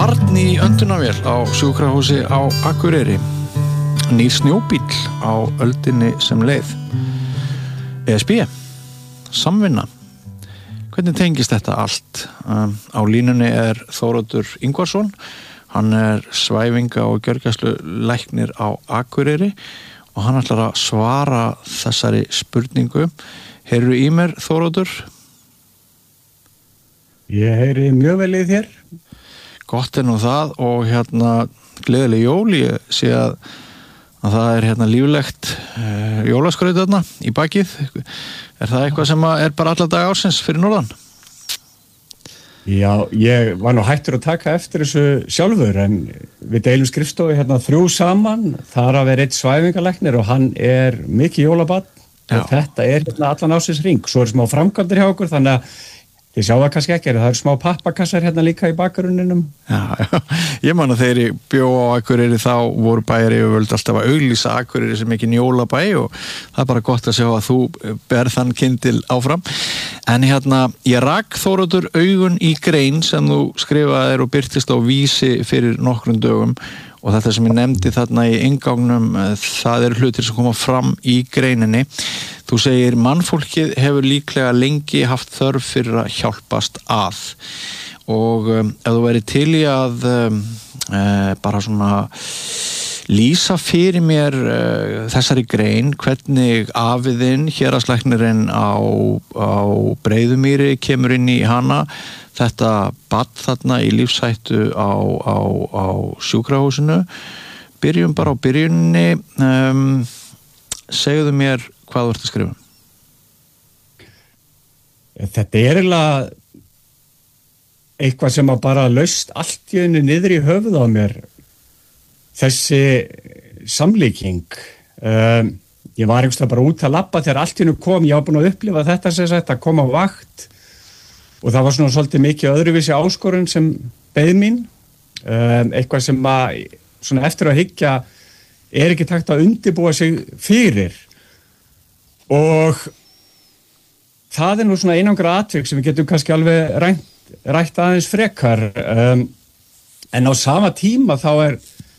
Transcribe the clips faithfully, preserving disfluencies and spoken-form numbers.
Barn í öndunarvél á sjúkrahúsi á Akureyri. Nýr snjóbíll á öldinni sem leið. E S B. Samvinna. Hvernig tengist þetta allt? Um, á línunni er Þóroddur Ingvarsson. Hann er svæfinga- og gjörgæslulæknir á Akureyri og hann ætlar að svara þessari spurningu. Heyrðu í mér, Þóroddur? Ég heyri mjög vel í þér. Gott er nú það og hérna gleðileg jól. Ég sé að, að það er hérna líflegt uh, jólaskraut þarna í bakið. Er það eitthvað sem er bara alla dag ársins fyrir norðan? Já, ég var nú hættur að taka eftir þessu sjálfur en við deilum skrifstofu hérna þrjú saman. Þar að vera eitt svæfingalæknir og hann er mikið jólabarn og þetta er hérna allan ársins hring. Svo er smá framkvæmdir hjá okkur þannig að ég sjá það kannski ekki, það eru smá pappakassar hérna líka í bakgrunninum. Já, já, ég man að þegar ég bjó á Akureyri þá voru bæjaryfirvöld alltaf að auglýsa Akureyri sem ekki jólabæ og það er bara gott að sjá að þú ber þann kyndil áfram. En hérna, ég rak Þóroddur augun í grein sem þú skrifaðir og birtist á Vísi fyrir nokkrum dögum og þetta sem ég nefndi þarna í inngangnum, það eru hlutir sem koma fram í greininni. Þú segir, mannfólkið hefur líklega lengi haft þörf fyrir að hjálpast að. Og um, ef þú væri til í að um, uh, bara svona lýsa fyrir mér uh, þessari grein, hvernig afiðinn, héraðslæknirinn á, á Breiðumýri kemur inn í hana, þetta barn þarna í lífshættu á, á, á sjúkrahúsinu. Byrjum bara á byrjunni. Um, segðu mér hvað þú ert að skrifa. Þetta er eiginlega eitthvað sem að bara laust allt í einu niður í höfuð á mér. Þessi samlíking. Um, ég var einhverslega bara út að labba þegar allt í einu kom. Ég var búin að upplifa þetta sem sagt að koma á vakt og það var svona svolítið mikið öðruvísi áskorun sem beið mín. Um, eitthvað sem að svona eftir að hyggja er ekki takt að undirbúa sig fyrir. Og það er nú svona einangra atvik sem við getum kannski alveg rænt, rætt aðeins frekar. Um, en á sama tíma þá er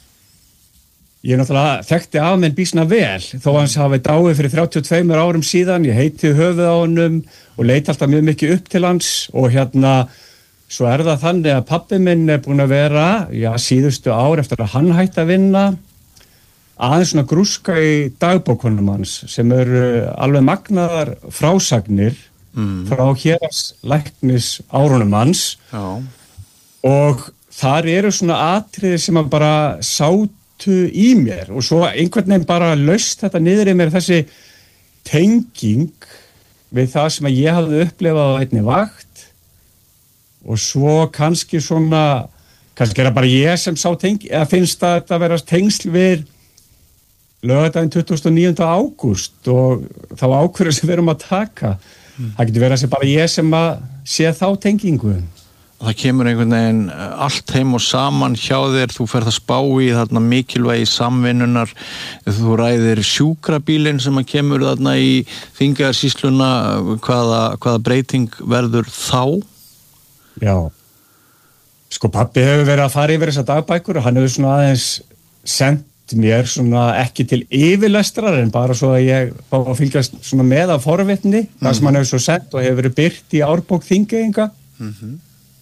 ég náttúrulega þekkti af menn býsna vel þó hans hafi dáið fyrir þrjátíu og tveimur árum síðan. Ég heiti höfuð á honum og leit alltaf mjög mikið upp til hans og hérna svo er það þannig að pabbi minn er búin að vera já, síðustu ár eftir að hann hætti að vinna aðeins svona grúska í dagbókunum hans sem eru alveg magnaðar frásagnir mm. frá héraðslæknis árunum hans Já. Og þar eru svona atriði sem að bara sátu í mér og svo einhvern veginn bara laust þetta niður í mér þessi tenging við það sem að ég hafði upplifað á einni vakt og svo kannski svona kannski er það bara ég sem sá tengi eða finnst það að þetta vera tengsl við laugardaginn tuttugasta og níunda ágúst og þá ákvörðu sem við erum að taka. Mm. Það getur verið að sé bara ég sem að sé þá tengingu. Það kemur einhvern veginn allt heim og saman hjá þér, þú ferð að spá í þarna mikilvægi samvinnunar, þú ræðir sjúkrabílinn sem að kemur þarna í Þingeyjarsýsluna, hvaða, hvaða breyting verður þá? Já, sko pabbi hefur verið að fara yfir þessar dagbækur og hann hefur svona aðeins sendt mér svona ekki til yfirlestrar en bara svo að ég fá að fylgjast svona með af forvitni, mm-hmm. það sem hann hefur svo sendt og hefur verið birt í árbók Þingeyinga. Mhm.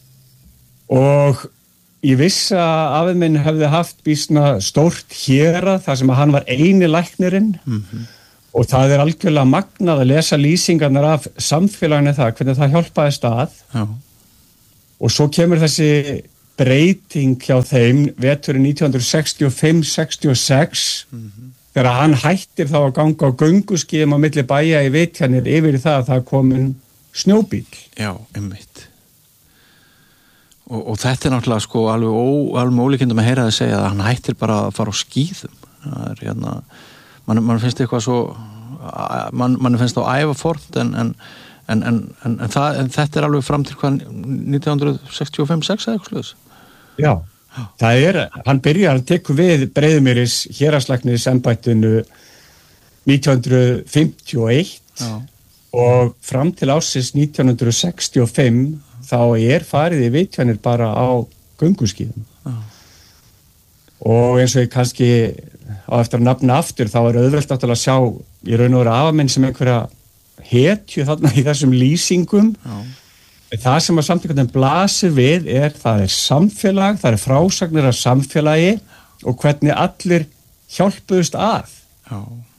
Og ég vissi að afið minn hefði haft býsna stórt hérað þar sem að hann var eini læknirinn mm-hmm. og það er algjörlega magnað að lesa lýsingarnar af samfélaginu það, hvernig það hjálpaði stað. Já. Og svo kemur þessi breyting hjá þeim veturinn nítján sextíu og fimm sextíu og sex mm-hmm. þegar hann hættir þá að ganga á gönguskíðum á milli bæja í Vitjanir yfir það að það komin snjóbíll. Já, einmitt. Og, og þetta er náttúrulega sko alveg, ó, alveg ólíkindum að heyra það að segja að hann hættir bara að fara á skíðum. Það er hérna, mann man finnst eitthvað svo, mann man finnst á ævafornt en, en, en, en, en, en, það, en þetta er alveg fram til hvað nítján sextíu og fimm sex eða eitthvað sluðis. Já, Já, það er, hann byrjar að tekur við Breiðumýris héraðslæknis embættinu nítján fimmtíu og eitt Já. Og fram til ársins nítján sextíu og fimm þá er farið í Vitjanir bara á gönguskíðum. Já. Og eins og ég kannski á eftir að nafna aftur, þá er auðvelt náttúrulega að sjá í raun og veru afa minn sem einhverja hetju þarna í þessum lýsingum. Já. Það sem að samtíkvæmdum blasir við er, það er samfélag, það er frásagnir af samfélagi og hvernig allir hjálpuðust að. Já.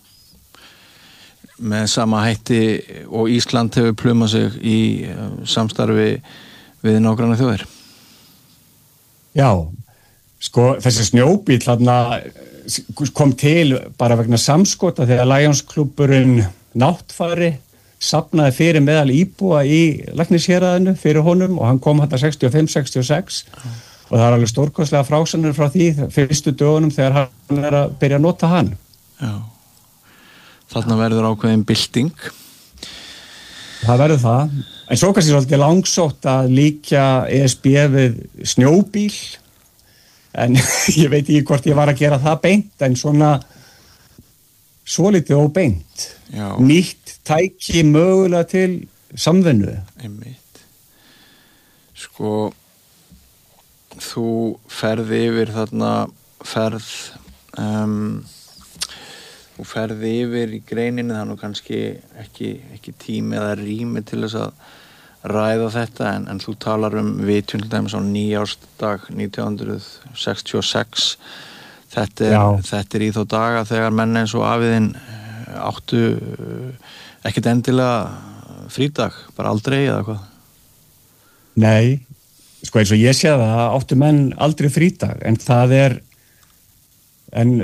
Með sama hætti og Ísland hefur plumað sig í samstarfi við nágranna þjóðir. Já, sko þessi snjóbíll þarna kom til bara vegna samskota þegar Lionsklúbburinn Náttfari safnaði fyrir meðal íbúa í Læknishéraðinu fyrir honum og hann kom hann sextíu og fimm sextíu og sex mm. og það er alveg stórkostlega frásannir frá því fyrstu dögunum þegar hann er að byrja að nota hann. Já, þarna verður ákveðin bylting. Það verður það, en svo kannski svolítið langsótt að líkja E S B við snjóbíl, en ég veit ekki hvort ég var að gera það beint, en svona svolítið óbeint. Já. Nýtt tæki mögulega til samvinnu. Einmitt. Sko, þú ferði yfir þarna ferð um, þú ferði yfir í greininni, þannig kannski ekki, ekki tími eða rými til þess að ræða þetta, en, en þú talar um vitjun til dæmis á nýjársdag nítján hundruð sextíu og sex. Þetta er, þetta er í þá daga þegar menn eins og afiðinn áttu ekkert endilega frídag, bara aldrei eða hvað? Nei, sko eins og ég sé það, áttu menn aldrei frídag, en það er, en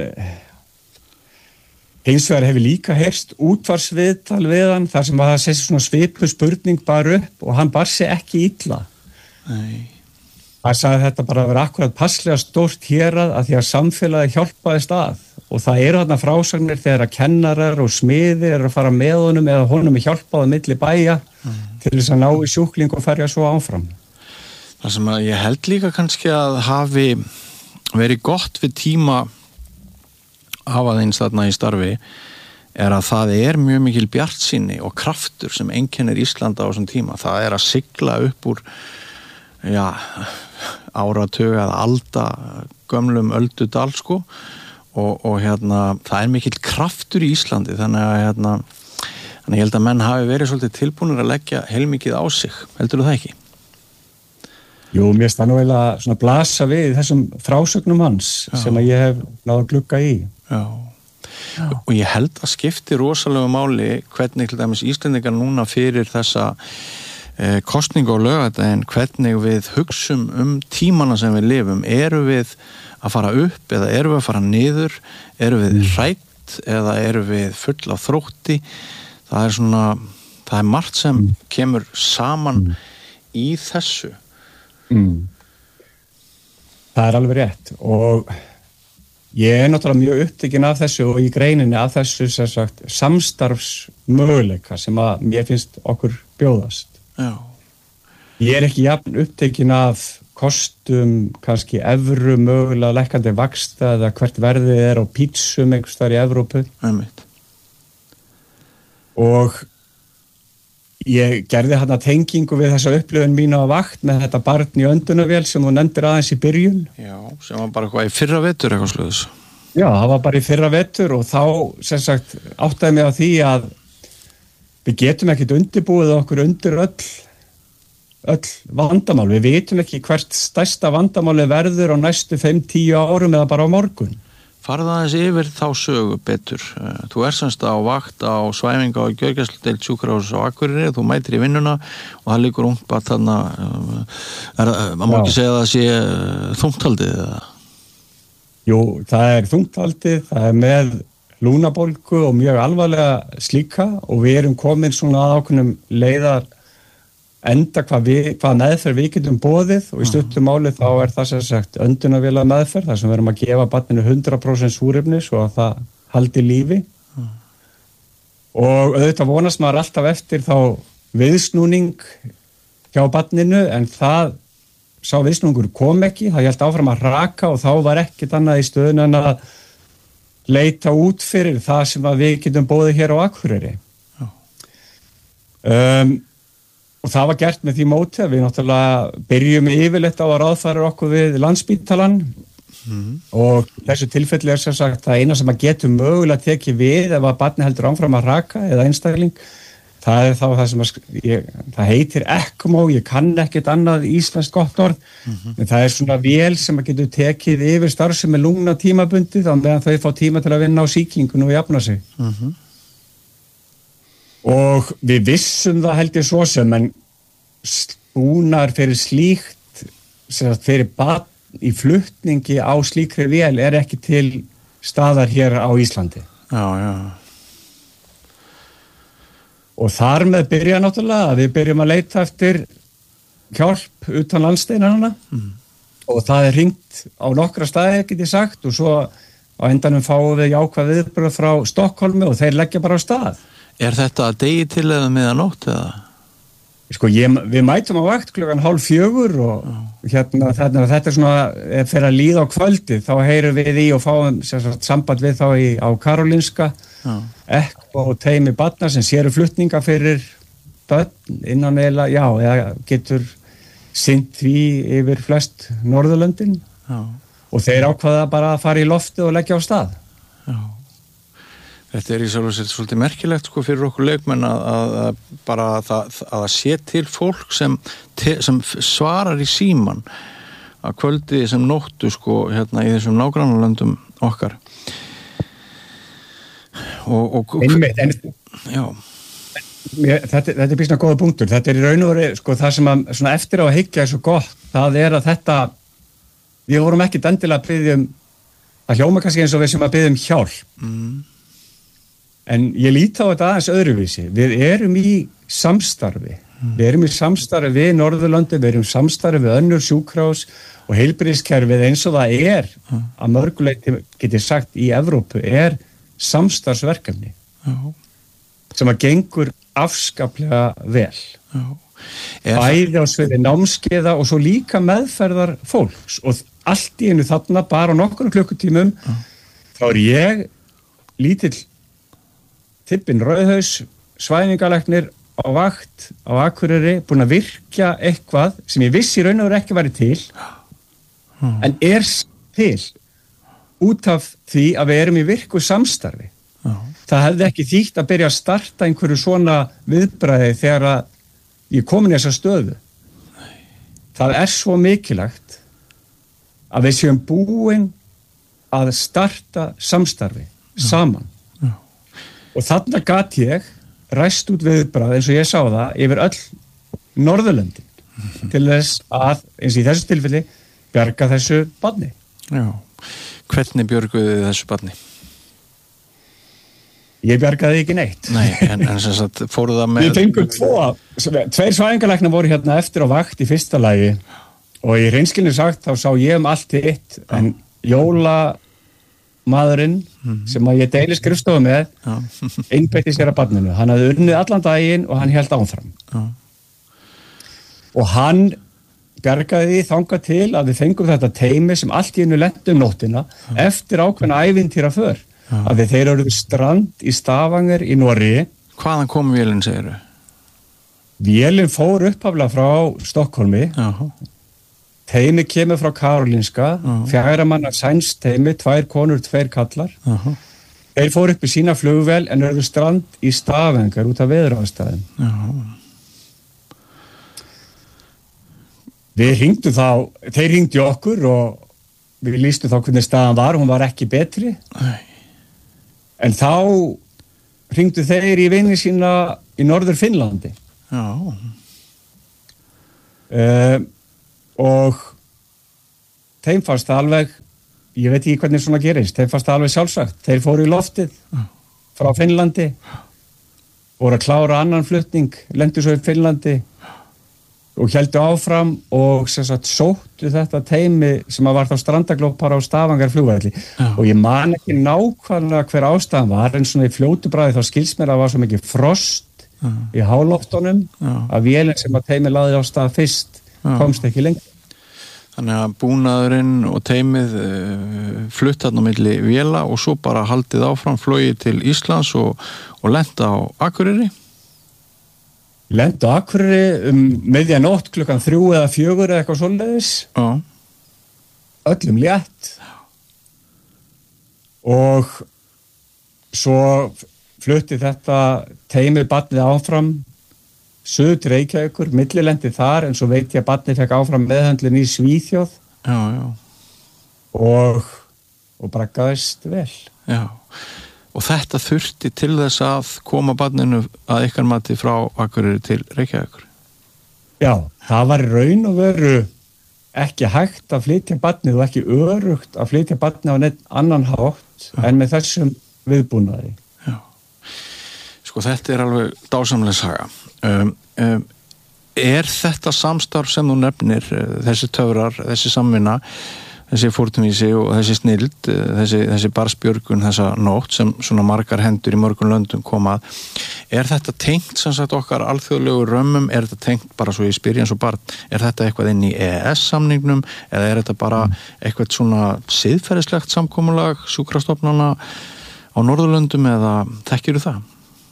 hins vegar hefur líka heyrst útvarsviðtal við hann, þar sem að það sé svona svipu spurning bara upp og hann bar sig ekki illa. Nei. Það sagði þetta bara að vera akkurat passlega stórt hérað að því að samfélagi hjálpaðist að og það eru þarna frásagnir þegar að kennarar og smiðir eru að fara með honum eða honum er hjálpað á milli bæja mm. til þess að ná í sjúkling og ferja svo áfram. Það sem að ég held líka kannski að hafi verið gott við tíma afaðins þarna í starfi er að það er mjög mikil bjartsýni og kraftur sem einkennir Íslanda á þessum tíma. Það er að sigla upp úr já, áratug eða alda gömlum öldudal sko og, og hérna það er mikill kraftur í Íslandi þannig að hérna þannig ég held að menn hafi verið svolítið tilbúnir að leggja heilmikið á sig, heldur þú það ekki? Jú, mér finnst það nú eiginlega svona blasa við þessum frásögnum hans já. Sem að ég hef náðu að glugga í. Já. Já. Og ég held að skipti rosalega máli hvernig til dæmis Íslendingar núna fyrir þessa eh, kosningu á laugardaginn, hvernig við hugsum um tímana sem við lifum. Eru við að fara upp eða eru við að fara niður? Eru við mm. hrætt eða eru við full af þrótti? Það er svona, það er margt sem mm. kemur saman mm. í þessu. Mm. Það er alveg rétt og ég er náttúrulega mjög upptekinn af þessu og í greininni af þessu sem sagt, samstarfsmöguleika sem að mér finnst okkur bjóðast. Já. Ég er ekki jafn upptekinn af kostum, kannski evru mögulega lækkandi vaxta eða hvert verðið er á pítsum einhvers þar í Evrópu. Einmitt. Og ég gerði hérna tengingu við þessa upplifun mín á vakt með þetta barn í öndunavél sem þú nefndir aðeins í byrjun. Já, sem var bara eitthvað í fyrra vetur eitthvað sluðis. Já, það var bara í fyrra vetur og þá sem sagt áttaði mig á því að við getum ekkert undirbúið okkur undir öll, öll vandamál. Við vitum ekki hvert stærsta vandamáli verður á næstu fimm til tíu árum eða bara á morgun. Farðu aðeins yfir þá sögu betur. Þú er semst á vakt á svæfinga og gjörgæsludeild sjúkrahúss á Akureyri, þú mætir í vinnuna og það liggur ungt bara þarna, maður má ekki segja að það sé þungthaldið eða? Jú, það er þungthaldið, það er með lúnabólgu og mjög alvarlega slíka og við erum komin svona að ákveðnum leiðar enda hvað, við, hvað meðferð við getum boðið og í stuttum máli þá er það sem sagt öndunavéla meðferð þar sem við erum að gefa barninu hundrað prósent súrefni svo að það haldi lífi mm. og auðvitað vonast maður alltaf eftir þá viðsnúning hjá barninu en það sá viðsnúningur kom ekki, það hélt áfram að raka og þá var ekkert annað í stöðun en að leita út fyrir það sem að við getum boðið hér á Akureyri. Mm. Um, og það var gert með því móti að við náttúrulega byrjum yfirleitt á að ráðfæra okkur við Landspítalann mm. og þessu tilfelli er sem sagt það eina sem að getur mögulega tekið við ef að barni heldur áfram að raka eða einstakling, það er þá það sem að, ég, það heitir ECMO, ég kann ekkert annað íslenskt gott orð, mm-hmm. en það er svona vél sem að getur tekið yfir starfsemi lungna tímabundið á meðan þau fá tíma til að vinna á sýkingun og jafna sig. Mm-hmm. Og við vissum það held ég svo sem, en spúnar fyrir slíkt, fyrir barn í flutningi á slíkri vél er ekki til staðar hér á Íslandi. Já, já. Og þar með byrja náttúrulega að við byrjum að leita eftir hjálp utan landsteinanna mm. og það er hringt á nokkra staði, get ég sagt, og svo á endanum fáum við jákvæð viðbrögð frá Stokkólmi og þeir leggja bara á stað. Er þetta að degi til eða meðanótt eða? Sko, ég, við mætum á vakt klukkan hálf fjögur og Já. hérna þetta, þetta er svona, ef fyrir að líða á kvöldi, þá heyrum við í og fáum sagt, samband við þá í, á Karolinska, ECMO og teymi barna sem séru flutninga fyrir börn innan eða, já, eða getur sinnt því yfir flest Norðurlöndin Já. Og þeir ákvaða bara að fara í lofti og leggja á stað. Já. Þetta er í sjálf og sér svolítið merkilegt sko fyrir okkur leikmenn að, að, að bara að það, að það sé til fólk sem, te, sem svarar í síman að kvöldi sem nóttu sko hérna í þessum nágrannalöndum okkar. Og, og, Einmitt, en, já. Þetta, þetta er býsna góða punktur. Þetta er í raun og veru sko það sem að svona eftir á að hyggja er svo gott. Það er að þetta, við vorum ekki endilega að biðja um, að hljóma kannski eins og við sem að biðja um hjálp. Mm. En ég líti á þetta aðeins öðruvísi. Við erum í samstarfi. Mm. Við erum í samstarfi við Norðurlöndi, við erum í samstarfi við önnur sjúkrahús og heilbrigðiskerfið eins og það er mm. að mörguleyti, get ég sagt, í Evrópu er samstarfsverkefni mm. sem að gengur afskaplega vel. Mm. Bæði á sviði námskeiða og svo líka meðferðar fólks og allt í einu þarna bara á nokkur klukkutímum mm. þá er ég lítill Tippin Rauðhaus, svæfingalæknir á vakt á Akureyri, búin að virkja eitthvað sem ég vissi raun og veru ekki væri til, mm. en er til út af því að við erum í virku samstarfi. Mm. Það hefði ekki þýtt að byrja að starta einhverju svona viðbragði þegar að ég komin í þessa stöðu. Nei. Það er svo mikilvægt að við séum búin að starta samstarfi mm. saman. Og þarna gat ég ræst út viðbragð eins og ég sá það yfir öll Norðurlöndin mm-hmm. til þess að, eins og í þessu tilfelli, bjarga þessu barni. Já, hvernig björguðu þið þessu barni? Ég bjargaði ekki neitt. Nei, en, en sem sagt fóru það með... Við fengum tvo, tveir svæfingalæknar voru hérna eftir á vakt í fyrsta lagi og í reynskilinu sagt þá sá ég um allt eitt, en Jóla maðurinn mm-hmm. sem að ég deili skrifstofu með einbeitti sér að barninu. Hann hafði unnið allan daginn og hann hélt áfram. Já. Og hann bjargaði því þangað til að við fengum þetta teymi sem allt í einu lenti um nóttina Já. Eftir ákveðna ævintýra för. Já. Að þeir eru strand í Stavanger í Noregi. Hvaðan kom vélinn, segirðu? Vélinn fór upphaflega frá Stokkólmi. Já. Teimi kemur frá Karolinska, uh-huh. fjögra manna sænst teimi, tvær konur, tveir kallar. Uh-huh. Þeir fóru upp í sína flugvél en eru strand í Stavanger út af veðuraðstæðum. Uh-huh. Við hringdu þá, þeir hringdu okkur og við lýstum þá hvernig staðan var, hún var ekki betri. Uh-huh. En þá hringdu þeir í vini sína í Norður Finnlandi. Uh-huh. Uh, og þeim fannst það alveg, ég veit ekki hvernig svona gerist, þeim fannst það alveg sjálfsagt. Þeir fóru í loftið frá Finnlandi, voru að klára annan flutning, lendu svo í Finnlandi og héldu áfram og sem sagt sóttu þetta teymi sem að var þá strandaglópar á Stavanger flugvelli og ég man ekki nákvæmlega hver ástæðan var, en svona í fljótu bragði þá skils mér að það var svo mikið frost Já. Í háloftunum að vélinn sem að teymi laði á stað fyrst Já. Komst ekki lengur. Þannig að búnaðurinn og teymið uh, flutt þarna á milli véla og svo bara haldið áfram flogið til Íslands og, og lenda á Akureyri? Lentu á Akureyri um miðja nótt klukkan þrjú eða fjögur eða eitthvað svoleiðis. Já. Öllum létt. Og svo flutti þetta teymið barnið áfram suður til Reykjavíkur, millilendi þar, en svo veit ég að barnið fekk áfram meðhöndlun í Svíþjóð. Já, já. Og, og braggaðist vel. Já. Og þetta þurfti til þess að koma barninu að ykkar mati frá Akureyri til Reykjavíkur? Já, það var í raun og veru ekki hægt að flytja barnið og ekki örugt að flytja barnið á neitt annan hátt Já. En með þessum viðbúnaði. Já. Sko þetta er alveg dásamlega saga. Um, um, er þetta samstarf sem þú nefnir, þessi töfrar, þessi samvinna, þessi fórtumvísi og þessi snild, þessi, þessi barnsbjörgun, þessa nótt sem svona margar hendur í mörgum löndum komað, er þetta tengt sem sagt okkar alþjóðlegu römmum, er þetta tengt bara svo í spyrja eins og barn, er þetta eitthvað inn í E E S-samningnum eða er þetta bara eitthvað svona siðferðislegt samkomulag sjúkrastofnana á Norðurlöndum eða þekkirðu það?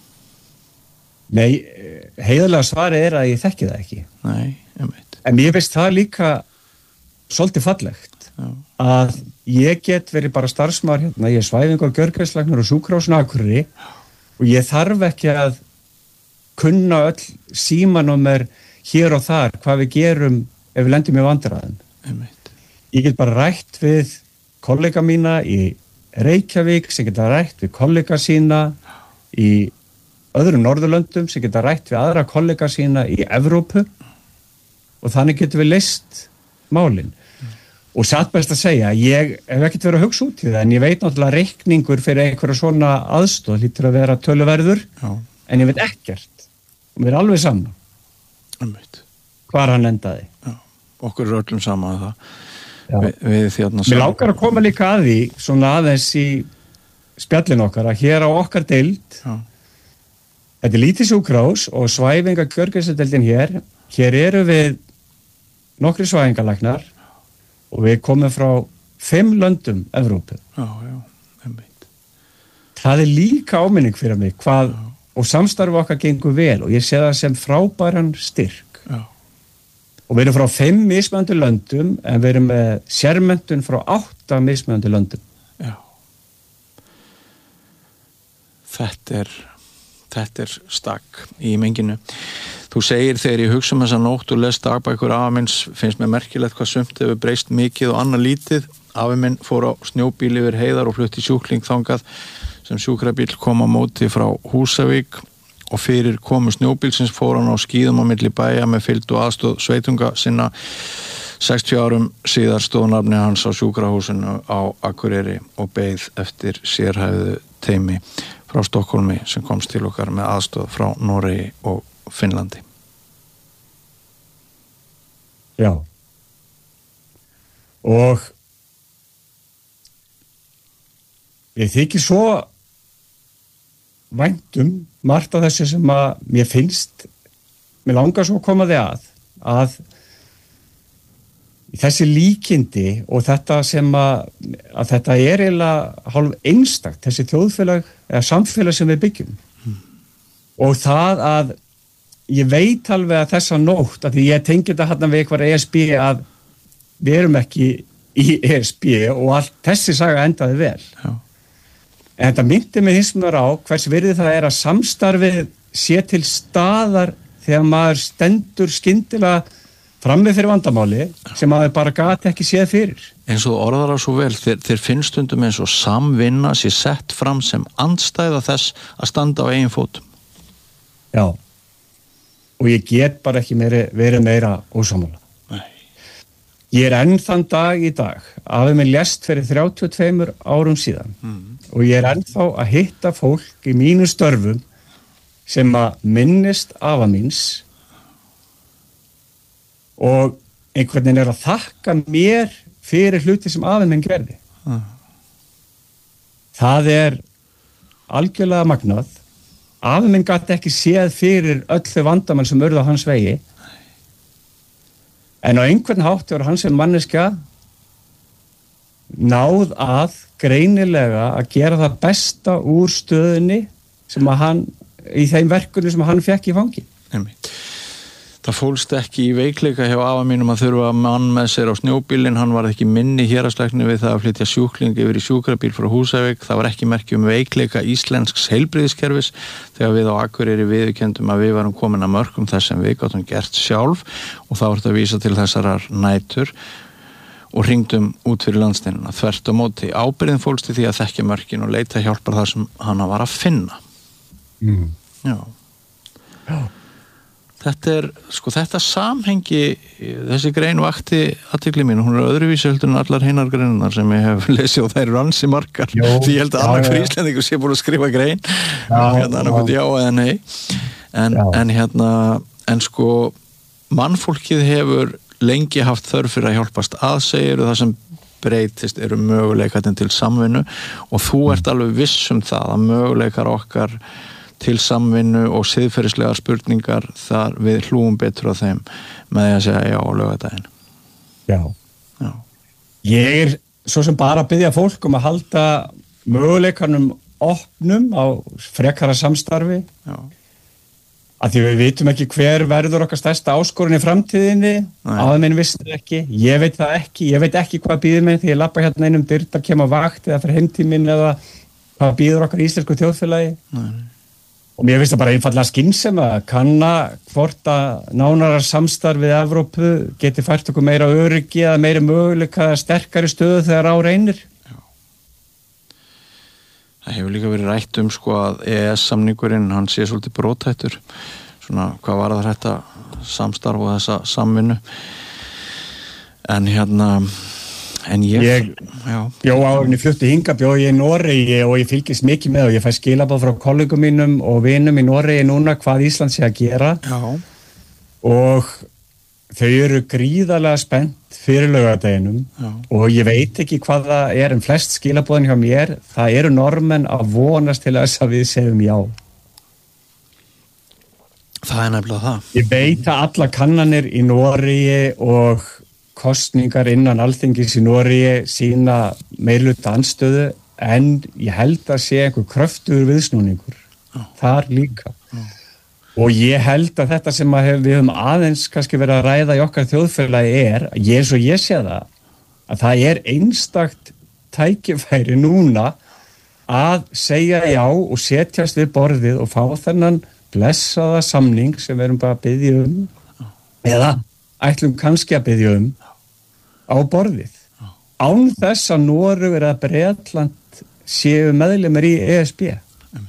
Nei, heiðarlega svari er að ég þekki það ekki. Nei, ég veit. En ég veist það líka svolítið fallegt. Já. Að ég get verið bara starfsmaður hérna, ég er svæfingur, gjörgæslæknir og sjúkrahúsinu á Akureyri og ég þarf ekki að kunna öll símanúmer hér og þar hvað við gerum ef við lendum í vandræðum. Ég get bara rætt við kollega mína í Reykjavík sem geta rætt við kollega sína í öðrum Norðurlöndum sem geta rætt við aðra kollega sína í Evrópu og þannig getum við leyst málin. Og satt best að segja, ég hef ekkert verið að hugsa út í það, en ég veit náttúrulega reikningur fyrir einhverja svona aðstoð hlýtur að vera töluverður, Já. En ég veit ekkert. Og mér er alveg saman. Einmitt. Hvar hann endaði. Já. Okkur er öllum saman að það. Vi, við þérna saman. Mér lákar að koma líka að því, svona aðeins í spjallin okkar, að hér á okkar deild, Já. Þetta er lítið sjúkrahús og svæfinga gjörgæsludeildin hér, hér eru við nokkri svæfingalæknar, og við komum frá fimm löndum Evrópu. Já, já, einmitt. Það er líka áminning fyrir mig hvað, já. Og samstarfi okkar gengur vel og ég sé það sem frábæran styrk. Já. Og við erum frá fimm mismunandi löndum en við erum með sérmenntun frá átta mismunandi löndum. Já. Þetta er, þetta er stakk í menginu. Þú segir þegar ég hugsa um þessa nótt og les dagbækur afa minns finnst mér merkilegt hvað sumt hefur breyst mikið og annað lítið. Afi minn fór á snjóbíl yfir heiðar og flutti sjúkling þangað sem sjúkrabíl kom á móti frá Húsavík og fyrir komu snjóbílsins fór hann á skíðum á milli bæja með fylgd og aðstóð sveitunga sinna. sextíu árum síðar stóð nafni hans á sjúkrahúsinu á Akureyri og beið eftir sérhæfðu teymi frá Stokkólmi sem komst til okkar með aðstóð frá Noregi og Finnlandi. Já. Og ég þykir svo væntum margt af þessu sem að mér finnst, mér langar svo að koma þig að, að þessi líkindi og þetta sem að, að þetta er eiginlega hálf einstakt, þessi þjóðfélag eða samfélag sem við byggjum. Hmm. Og það að ég veit alveg að þessa nótt, að því ég tengi þetta hérna við eitthvað E S B að við erum ekki í E S B og allt þessi saga endaði vel. Já. En þetta myndi mig hins vegar á hvers virði það er að samstarfið sé til staðar þegar maður stendur skyndilega frammi fyrir vandamáli sem maður bara gat ekki séð fyrir. Eins og orðar það svo vel, þeir, þeir finnst stundum eins og samvinna sé sett fram sem andstæða þess að standa á eigin fótum. Já. Og ég get bara ekki meiri, verið meira ósammála. Nei. Ég er enn þann dag í dag, afi minn lést fyrir þrjátíu og tveimur árum síðan mm. og ég er ennþá að hitta fólk í mínu störfum sem að minnist afa míns og einhvern veginn er að þakka mér fyrir hluti sem afi minn gerði. Mm. Það er algjörlega magnað. Afi minn gat ekki séð fyrir öll þau vandamann sem urðu á hans vegi. En á einhvern hátt var hans sem manneskja náð að greinilega að gera það besta úr stöðunni sem að hann, í þeim verkunum sem hann fekk í fangi. Einmitt. Það fólst ekki í veikleika hjá afa mínum að þurfa mann með sér á snjóbílinn, hann var ekki minni héraðslækni við það að flytja sjúkling yfir í sjúkrabíl frá Húsavík, það var ekki merki um veikleika íslensks heilbrigðiskerfis þegar við á Akureyri viðurkenndum að við varum komin að mörkum þess sem við gátum gert sjálf og þá var þetta að vísa til þessarar nætur og hringdum út fyrir landsteinuna þvert á móti. Ábyrgðin fólst í því að þekkja mörkin og leita hjálpar þar sem hana var að finna. Mm. Já. Já. Þetta er, sko, þetta samhengi, þessi grein vakti athygli mín, hún er öðruvísi heldur en allar hinnar greinar sem ég hef lesið og þær eru ansi margar, Jó, því ég held að annar fyrir Íslendingur sé búin að skrifa grein, já, hérna hann já eða nei, en, en hérna, en sko, mannfólkið hefur lengi haft þörf fyrir að hjálpast að segir það sem breytist eru möguleikatinn til samvinnu og þú ert alveg viss um það að möguleikar okkar til samvinnu og siðferðislegar spurningar þar við hlúum betur á þeim með því að segja já á laugardaginn. Já. Já. Ég er svo sem bara að biðja fólk um að halda möguleikanum opnum á frekara samstarfi. Já. Að því við vitum ekki hver verður okkar stærsta áskorun í framtíðinni, aðeins vissi ekki, ég veit það ekki, ég veit ekki hvað býður mig því ég labba hérna einum dyrt að kemur vakt eða fyrir heimtíminn eða hvað býður okkar í íslensku þjóðfélagi. Nei. Og mér finnst það bara einfallega skynsemi að kanna hvort að nánara samstarf við Evrópu geti fært okkur meira öryggi eða meira möguleika sterkari stöðu þegar á reynir. Já. Það hefur líka verið rætt um sko að E E S-samningurinn, hann sé svolítið brothættur. Svona, hvað var það þetta samstarf og þessa samvinnu. En hérna... En ég, ég bjó árin í flutti hinga, bjó ég í Noregi og ég fylgist mikið með og ég fæ skilabóð frá kollegum mínum og vinum í Noregi núna hvað Ísland sé að gera. Já. Og þau eru gríðarlega spennt fyrir laugardeginum og ég veit ekki hvað það er en flest skilabóðin hjá mér, það eru normenn að vonast til þess að við segjum já. Það er nefnilega það. Ég veit að alla kannanir í Noregi og kostningar innan Alþingis í Noregi sína meirhluta andstöðu en ég held að sé einhver kröftugur viðsnúningur Já. Þar líka Já. Og ég held að þetta sem að hef, við höfum aðeins kannski verið að ræða í okkar þjóðfélagi er, ég svo ég sé það að það er einstakt tækifæri núna að segja já og setjast við borðið og fá þennan blessaða samning sem við erum bara að biðja um Já. Eða ætlum kannski að biðja um á borðið. Án þess að Noregur eða Bretland séu meðlimir í E S B.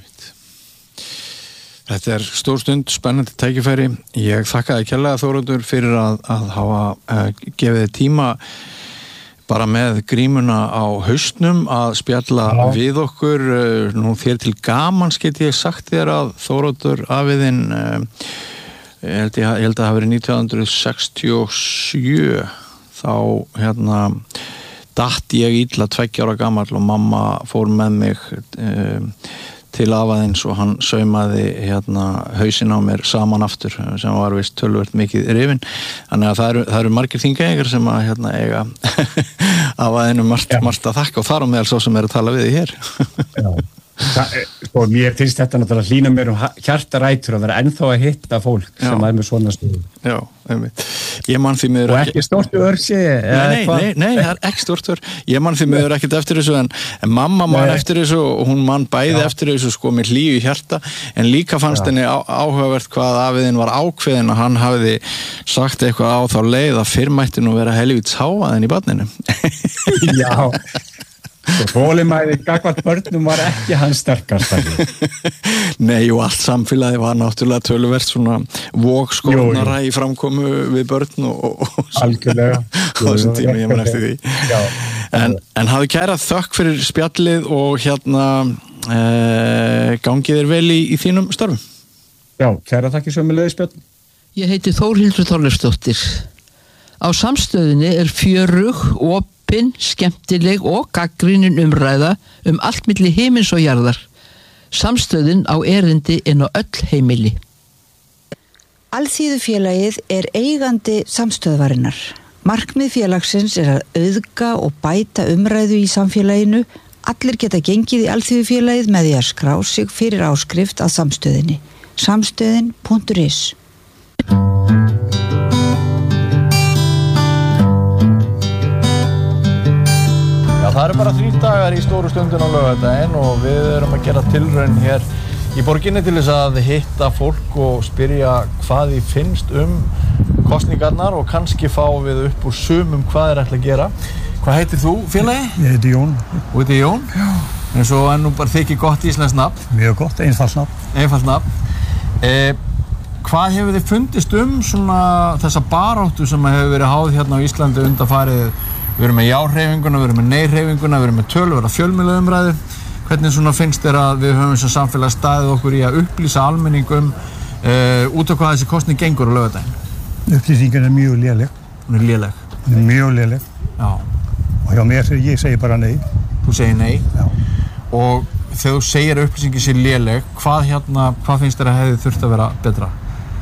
Þetta er stór stund, spennandi tækifæri. Ég þakka þér kærlega Þóroddur fyrir að, að hafa uh, gefið þér tíma bara með grímuna á haustnum að spjalla Já. Við okkur. Uh, nú þér til gamans get ég sagt þér að Þóroddur afiðinn uh, ég held, ég, ég held að það hafi verið nítján hundruð sextíu og sjö þá hérna datt ég illa tveggja ára gamall og mamma fór með mig um, til afaðins og hann saumaði hérna hausinn á mér saman aftur sem var vist tölvert mikið rifinn þannig að það eru, það eru margir þingeyingar sem að hérna eiga afaðinu margt, margt að þakka og þar á meðal svo sem er að tala við því hér Já. Það, sko, mér finnst þetta náttúrulega hlýna mér um hjartarætur að vera ennþá að hitta fólk Já. Sem er með svona stöðu. Já, einmitt. Ég man því miður og ekki stórtu örsi nei, nei, nei, nei, það er ekki stórtu ör ég man því miður ekkert eftir þessu en, en mamma man nei. Eftir þessu og hún man bæði Já. Eftir þessu sko með hlýju í hjarta en líka fannst Já. Henni á, áhugavert hvað afiðinn var ákveðin að hann hafiði sagt eitthvað á þá leið að fyrr mætti nú vera helvíts hávaðin í barninu Já Þolinmæði gagnvart börnum var ekki hans sterkast Nei og allt samfélagi var náttúrulega töluvert svona vógskórnara í framkomu við börn og, og algjörlega á þessum tíma ég man eftir því en, en hafðu kæra þökk fyrir spjallið og hérna eh, gangið þér vel í, í þínum störfum Já, kæra þakki sömuleiðis Björn Ég heiti Þórhildur Þorleifsdóttir Á samstöðinni er fjörug og skemmtileg og gagnrýnin umræða um allt milli himins og jarðar. Samstöðin á erindi inn á öll heimili. Alþýðufélagið er eigandi samstöðvarinnar. Markmið félagsins er að auðga og bæta umræðu í samfélaginu. Allir geta gengið í Alþýðufélagið með því að skrá sig fyrir áskrift að samstöðinni. samstöðin punktur is Það eru bara þrír dagar í stóru stundin á laugardaginn og við erum að gera tilraun hér í borginni til þess að hitta fólk og spyrja hvað því finnst um kosningarnar og kannski fá við upp úr sumum hvað er ætla að gera. Hvað heitir þú, félagi? Ég heiti Jón. Þú heitir Jón? Já. En svo er nú bara þykir gott íslenskt nafn. Mjög gott, einfalt nafn. Einfalt nafn. Eh, hvað hefur þið fundist um svona þessa baráttu sem hefur verið háð hérna á Íslandi undanfarið? Við erum með já-hreyfinguna, við erum með nei-hreyfinguna, við erum með töluverða fjölmiðlaumræðu. Hvernig svona finnst þér að við höfum sem samfélag staðið okkur í að upplýsa almenning um uh, út á hvað þessi kosning gengur á laugardaginn? Upplýsingin er mjög léleg. Hún er léleg? Hún er mjög léleg. Já. Og hjá mér, ég segi bara nei. Þú segir nei? Já. Og þegar þú segir að upplýsingin sé léleg, hvað hérna, hvað finnst þér að hefði þurft að vera betra?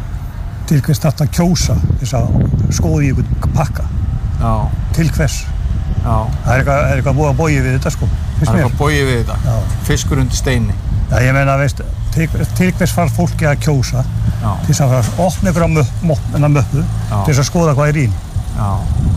Til hvers þetta að kjósa þess að skoða í einhvern pakka. Já. Til hvers? Já. Það er eitthvað, er eitthvað búið að bóið við þetta sko. Það er eitthvað bóið við þetta? Já. Fiskur undir steini? Já, ég meina, veist, til, til hvers far fólki að kjósa? Já. Til þess að fara að opna ykkur á möppu, möppu til þess að skoða hvað er í. Já.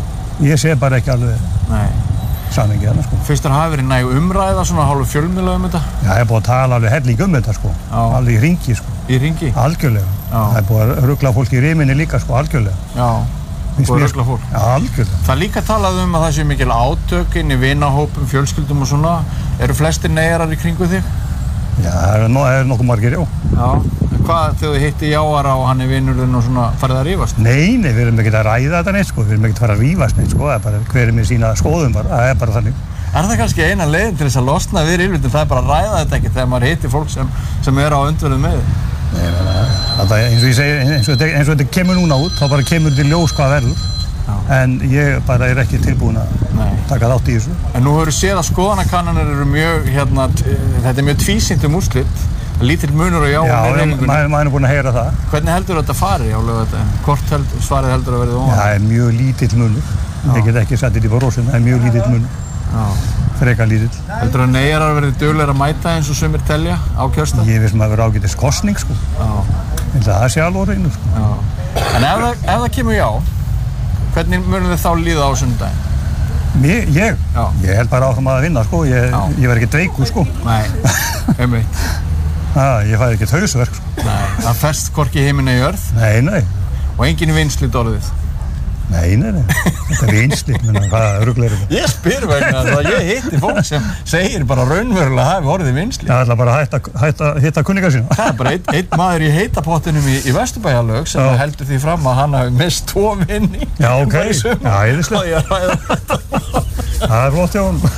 Ég sé bara ekki alveg samhengi þarna sko. Fyrst þér hafi verið næg umræða svona hálfu fjölmiðla um þetta? Já, ég er búið að tala alveg helling um þetta sko. Já. Alveg í hringi sko. Í hringi? Algjörlega. Já. Það er búið að rugla fólki í riminni líka sko, algjörlega. Já. Og rugla fólk. Já, algjörlega. Það er líka talað um að það sé mikil átök inn í vinahópum, fjölskyldum og svona. Eru flestir neyjarar í kringu þig? Já, það er, no, er nokkuð margir, já. Já. Hvað þegar þið hitti Jáara og hann er vinurinn og svona farið að rífast? Nei, nei, við erum ekkert að ræða þetta neitt sko. Við erum ekkert að fara að rífast neitt sko. Það er bara hver er með sína skoðum bara. Það er bara þannig. Er það kannski eina leiðin til þess að losna við ríflundum? Það er bara að ræða þetta ekki þegar maður hittir fólk sem, sem er á öndverðum með þið? Nei, það er eins og ég segi, eins og, eins og þetta kemur núna út, þá bara kemur til ljós hvað verður. Já. En ég bara er ekki tilbúin að Nei. taka þátt í þessu. En nú hefur séð að skoðanakannanir eru mjög, hérna, þetta er mjög tvísýnt um úrslit. Lítill munur og já, já og nei-hreyfingunni. Já, maður er búin að heyra það. Hvernig heldur þetta farið á laugardaginn? Hvort held, svarið heldur að verið ofan? Já, það er mjög lítill munur. Já. Ég get ekki sett þetta í brósin, það er mjög lítill munur. Já. Frekar lítill. Heldur að neyjarar verið duglegir að mæta eins og sumir telja á kjörstað? Ég veist maður verið ágætis kosning sko. Já. Það sé alveg reynu sko. Já. En ef það, ef það kemur já, hvernig munum þið þá líða á sunnudaginn? Mér, ég? Já. Ég held bara áfram að vinna sko, ég, ég verð ekki dveikur sko. Nei, einmitt. Það, ég fæði ekki hausverk sko. Nei, það fest hvorki heiminn eða jörð? Nei, nei. Og enginn vinslit orðið? Nei, nei, nei. Þetta er vinslit, menn hvað rugl er þetta? Ég spyr vegna þess að ég hitti fólk sem segir bara raunverulega hafi orðið vinslit. Það ætla bara að hætta, hætta, hitta kunninga sína. Það er bara einn ein maður í heitapottinum í, í Vesturbæjarlaug sem Já. heldur því fram að hann hafi mist tvo vinni. Já, ok. Já, æðislegt. Það er flott hjá honum.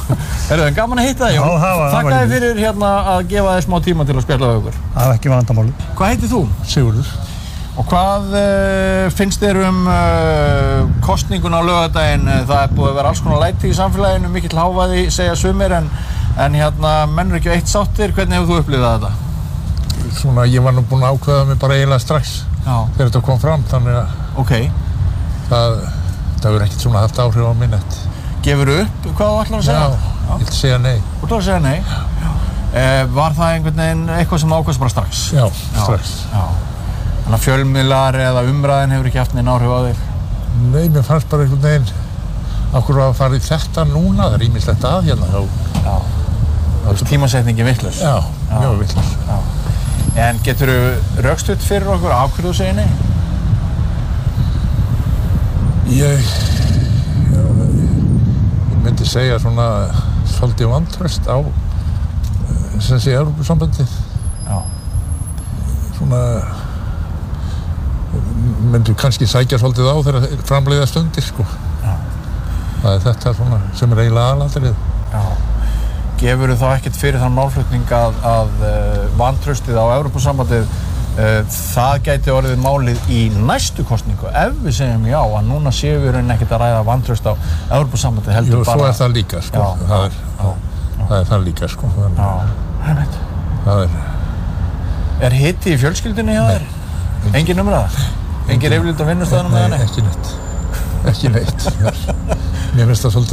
Er það gaman að hitta þig? Já, það var. Þakka þér fyrir hérna að gefa þér smá tíma til að spjalla við okkur. Það var ekki vandamáli. Hvað heitir þú? Sigurður. Og hvað uh, finnst þér um uh, kosningun á laugardaginn? Það er búið að vera alls konar læti í samfélaginu, mikill hávaði segja sumir, en, en hérna menn eru ekki eitt sáttir. Hvernig hefur þú upplifað þetta? Svona, ég var nú búinn að ákveða mig bara eiginlega strax Já. þegar þetta kom fram, þannig að okay. það, það hefur ekkert svona haft áhrif á minnet. Gefur upp hvað þú ætlar að segja? Já, Já. ég ætla að segja nei. Þú ætlar að segja nei? Já. Eh, var það einhvern veginn eitthvað sem ákveðst bara strax? Já, strax. Já. Þannig að fjölmiðlar eða umræðin hefur ekki haft neinn áhrif á þig? Nei, mér fannst bara einhvern veginn okkur að fara í þetta núna, það er ýmislegt að hérna þá. Já. Það er tímasetningi vitlaus. Já, Já. mjög vitlaus. Já. En geturðu rökstutt fyrir okkur af hverju þú segir nei? Ég, já, ég myndi segja svona svolítið vantraust á sem sé Evrópusambandið. Já. Svona myndu kannski sækja svolítið á þegar framleiða stundir sko. Já. Það er þetta svona sem er eiginlega aðalatriðið. Já. Gefur þú þá ekkert fyrir þann málflutning að, að uh, vantraustið á Evrópusambandið uh, það gæti orðið málið í næstu kosningu ef við segjum já að núna séum við raunin ekkert að ræða vantraust á Evrópusambandið heldur Jú, bara... Jú, svo er það líka sko. Já. Það, er, Já. Já. það er það líka sko. Já, hægt. Það er... Er hiti í fjölskyldunni hjá þér? Engin umræða? Engin reyflíld á vinnustöðunum? Nei, ekki neitt. Ekki neitt. Mér finnst það svolítið